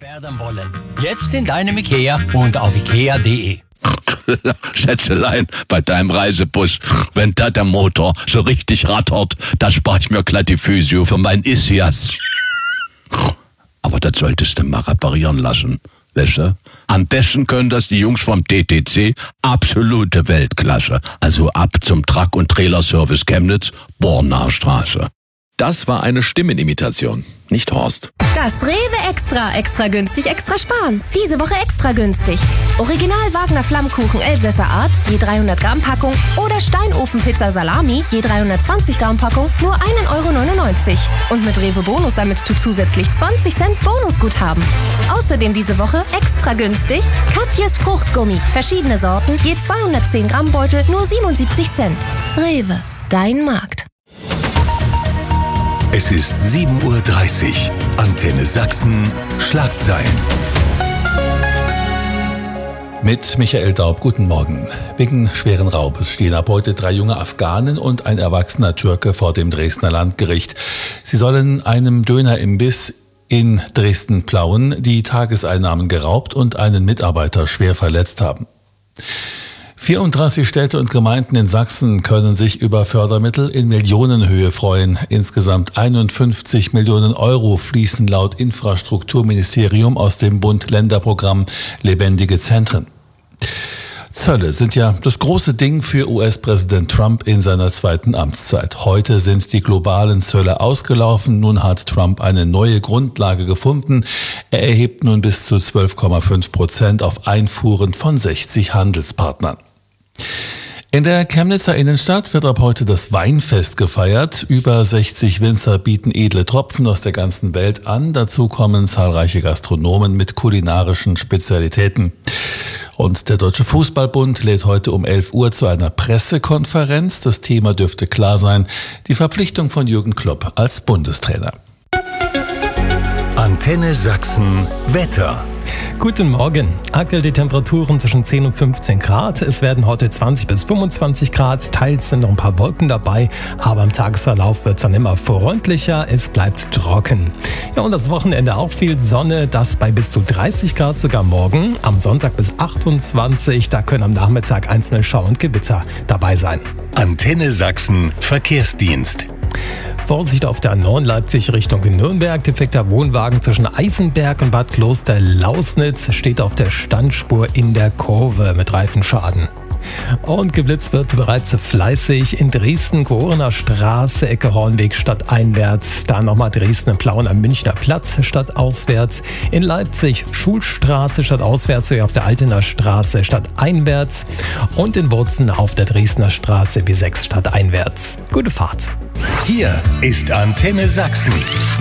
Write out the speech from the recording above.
werden wollen. Jetzt in deinem Ikea und auf ikea.de. Schätzelein, bei deinem Reisebus, wenn da der Motor so richtig rattert, da spare ich mir glatt die Physio für mein Ischias. Aber das solltest du mal reparieren lassen, weißt du? Am besten können das die Jungs vom TTC, absolute Weltklasse. Also ab zum Truck- und Trailerservice Chemnitz, Bornaer Straße. Das war eine Stimmenimitation, nicht Horst. Das Rewe Extra. Extra günstig, extra sparen. Diese Woche extra günstig. Original Wagner Flammkuchen Elsässer Art, je 300 Gramm Packung oder Steinofenpizza Salami, je 320 Gramm Packung, nur 1,99 €. Und mit Rewe Bonus sammelst du zusätzlich 20 Cent Bonusguthaben. Außerdem diese Woche extra günstig Katjes Fruchtgummi. Verschiedene Sorten, je 210 Gramm Beutel, nur 77 Cent. Rewe, dein Markt. Es ist 7:30 Uhr. Antenne Sachsen, Schlagzeilen. Mit Michael Daub, guten Morgen. Wegen schweren Raubes stehen ab heute 3 junge Afghanen und ein erwachsener Türke vor dem Dresdner Landgericht. Sie sollen einem Dönerimbiss in Dresden-Plauen die Tageseinnahmen geraubt und einen Mitarbeiter schwer verletzt haben. 34 Städte und Gemeinden in Sachsen können sich über Fördermittel in Millionenhöhe freuen. Insgesamt 51 Millionen € fließen laut Infrastrukturministerium aus dem Bund-Länder-Programm Lebendige Zentren. Zölle sind ja das große Ding für US-Präsident Trump in seiner zweiten Amtszeit. Heute sind die globalen Zölle ausgelaufen. Nun hat Trump eine neue Grundlage gefunden. Er erhebt nun bis zu 12,5% auf Einfuhren von 60 Handelspartnern. In der Chemnitzer Innenstadt wird ab heute das Weinfest gefeiert. Über 60 Winzer bieten edle Tropfen aus der ganzen Welt an. Dazu kommen zahlreiche Gastronomen mit kulinarischen Spezialitäten. Und der Deutsche Fußballbund lädt heute um 11 Uhr zu einer Pressekonferenz. Das Thema dürfte klar sein: die Verpflichtung von Jürgen Klopp als Bundestrainer. Antenne Sachsen, Wetter. Guten Morgen. Aktuell die Temperaturen zwischen 10 und 15 Grad. Es werden heute 20 bis 25 Grad. Teils sind noch ein paar Wolken dabei. Aber im Tagesverlauf wird es dann immer freundlicher. Es bleibt trocken. Ja, und das Wochenende auch viel Sonne. Das bei bis zu 30 Grad sogar morgen. Am Sonntag bis 28. Da können am Nachmittag einzelne Schauer und Gewitter dabei sein. Antenne Sachsen, Verkehrsdienst. Vorsicht auf der A9 Leipzig Richtung Nürnberg. Defekter Wohnwagen zwischen Eisenberg und Bad Kloster-Lausnitz steht auf der Standspur in der Kurve mit Reifenschaden. Und geblitzt wird bereits fleißig in Dresden, Großener Straße, Ecke Hornweg stadteinwärts. Da nochmal Dresden-Plauen am Münchner Platz stadtauswärts. In Leipzig Schulstraße stadtauswärts sowie auf der Altener Straße stadteinwärts. Und in Wurzen auf der Dresdner Straße B6 stadteinwärts. Gute Fahrt. Hier ist Antenne Sachsen.